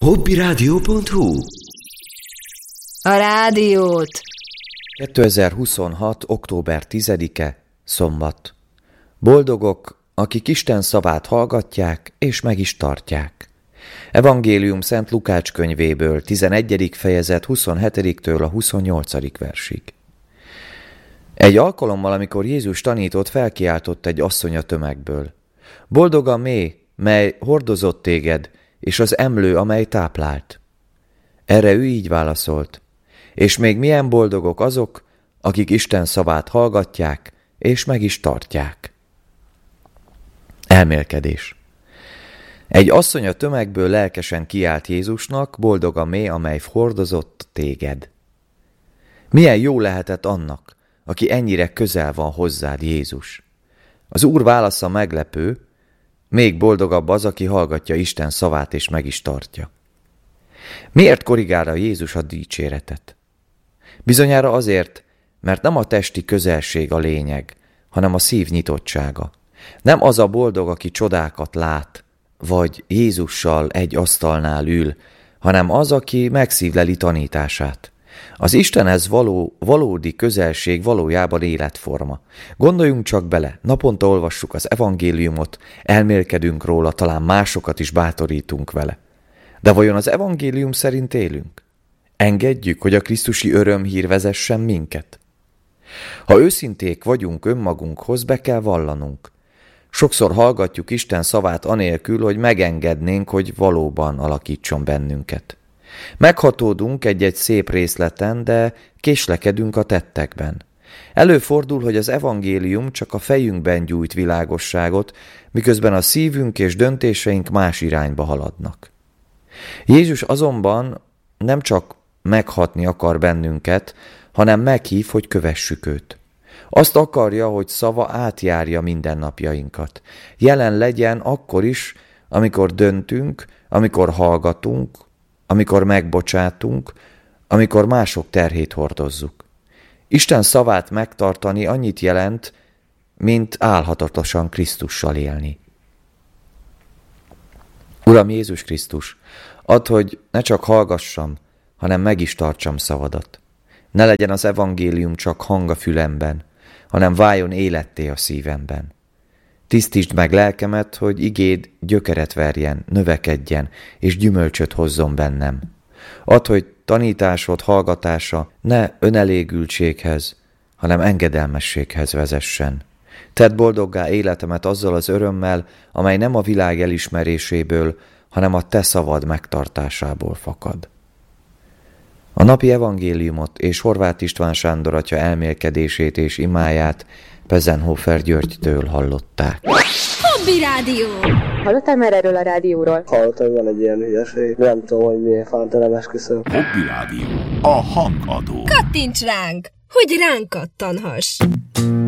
Hobbiradio.hu. A rádiót. 2026. október 10-e, szombat. Boldogok, akik Isten szavát hallgatják és meg is tartják. Evangélium Szent Lukács könyvéből, 11. fejezet 27-től a 28. versig. Egy alkalommal, amikor Jézus tanított, felkiáltott egy asszony a tömegből. Boldog a méh, mely hordozott téged, és az emlő, amely táplált. Erre ő így válaszolt: és még milyen boldogok azok, akik Isten szavát hallgatják, és meg is tartják. Elmélkedés. Egy asszony a tömegből lelkesen kiált Jézusnak: boldog a méh, amely hordozott téged. Milyen jó lehetett annak, aki ennyire közel van hozzád, Jézus. Az Úr válasza meglepő: még boldogabb az, aki hallgatja Isten szavát és meg is tartja. Miért korrigálja Jézus a dicséretet? Bizonyára azért, mert nem a testi közelség a lényeg, hanem a szív nyitottsága. Nem az a boldog, aki csodákat lát, vagy Jézussal egy asztalnál ül, hanem az, aki megszívleli tanítását. Az Istenhez valódi közelség valójában életforma. Gondoljunk csak bele, naponta olvassuk az evangéliumot, elmélkedünk róla, talán másokat is bátorítunk vele. De vajon az evangélium szerint élünk? Engedjük, hogy a krisztusi örömhír vezessen minket? Ha őszinték vagyunk önmagunkhoz, be kell vallanunk. Sokszor hallgatjuk Isten szavát anélkül, hogy megengednénk, hogy valóban alakítson bennünket. Meghatódunk egy-egy szép részleten, de késlekedünk a tettekben. Előfordul, hogy az evangélium csak a fejünkben gyújt világosságot, miközben a szívünk és döntéseink más irányba haladnak. Jézus azonban nem csak meghatni akar bennünket, hanem meghív, hogy kövessük őt. Azt akarja, hogy szava átjárja mindennapjainkat. Jelen legyen akkor is, amikor döntünk, amikor hallgatunk, amikor megbocsátunk, amikor mások terhét hordozzuk. Isten szavát megtartani annyit jelent, mint álhatatosan Krisztussal élni. Uram Jézus Krisztus, add, hogy ne csak hallgassam, hanem meg is tartsam szavadat. Ne legyen az evangélium csak hang a fülemben, hanem váljon életté a szívemben. Tisztítsd meg lelkemet, hogy igéd gyökeret verjen, növekedjen, és gyümölcsöt hozzon bennem. Add, hogy tanításod hallgatása ne önelégültséghez, hanem engedelmességhez vezessen. Tedd boldoggá életemet azzal az örömmel, amely nem a világ elismeréséből, hanem a te szavad megtartásából fakad. A napi evangéliumot és Horváth István Sándor atya elmélkedését és imáját Pezenhofer Györgytől hallották. Hobby Rádió! Hallottál már erről a rádióról? Hallottam, hogy van egy ilyen hülyeség. Nem tudom, hogy miért fántelen esküszöm. Hobby Rádió. A hangadó. Kattints ránk, hogy ránk kattanhass!